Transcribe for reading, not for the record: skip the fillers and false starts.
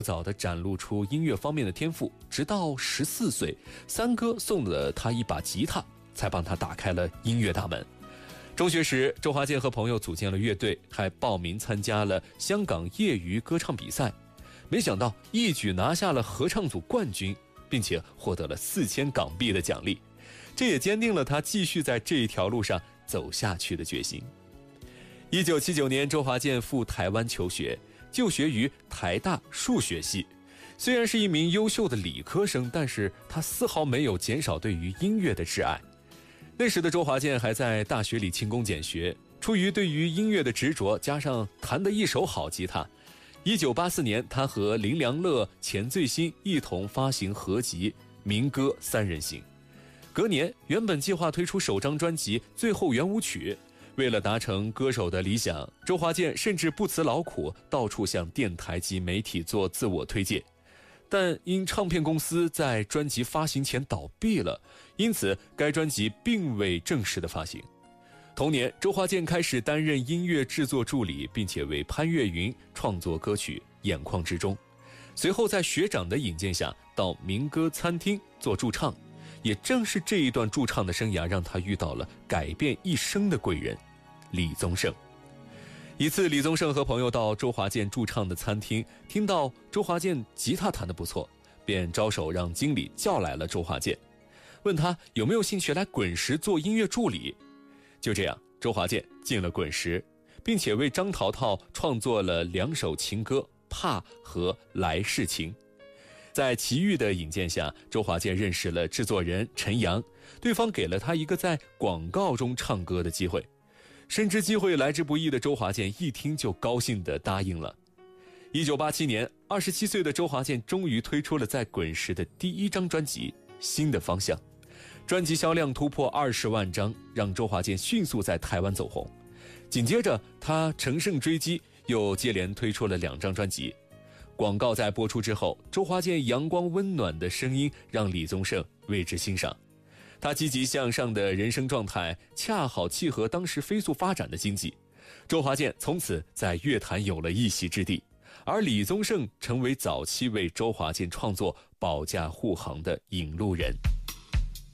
早地展露出音乐方面的天赋，直到14岁，三哥送了他一把吉他，才帮他打开了音乐大门。中学时，周华健和朋友组建了乐队，还报名参加了香港业余歌唱比赛，没想到一举拿下了合唱组冠军，并且获得了4000港币的奖励，这也坚定了他继续在这一条路上走下去的决心。1979年，周华健赴台湾求学，就学于台大数学系。虽然是一名优秀的理科生，但是他丝毫没有减少对于音乐的挚爱。那时的周华健还在大学里勤工俭学，出于对于音乐的执着，加上弹得一手好吉他，1984年他和林良乐、钱醉新一同发行合集《民歌三人行》。隔年，原本计划推出首张专辑《最后圆舞曲》，为了达成歌手的理想，周华健甚至不辞劳苦，到处向电台及媒体做自我推介。但因唱片公司在专辑发行前倒闭了，因此该专辑并未正式的发行。同年，周华健开始担任音乐制作助理，并且为潘越云创作歌曲《眼眶之中》。随后在学长的引荐下，到民歌餐厅做驻唱。也正是这一段驻唱的生涯，让他遇到了改变一生的贵人李宗盛。一次，李宗盛和朋友到周华健驻唱的餐厅，听到周华健吉他弹得不错，便招手让经理叫来了周华健，问他有没有兴趣来滚石做音乐助理。就这样，周华健进了滚石，并且为张淘淘创作了2首情歌《怕》和《来世情》。在齐豫的引荐下，周华健认识了制作人陈阳，对方给了他一个在广告中唱歌的机会。深知机会来之不易的周华健一听就高兴地答应了。1987年，27岁的周华健终于推出了在滚石的第1张专辑《新的方向》，专辑销量突破20万张，让周华健迅速在台湾走红。紧接着，他乘胜追击，又接连推出了2张专辑。广告在播出之后，周华健阳光温暖的声音让李宗盛为之欣赏。他积极向上的人生状态恰好契合当时飞速发展的经济，周华健从此在乐坛有了一席之地，而李宗盛成为早期为周华健创作保驾护航的引路人。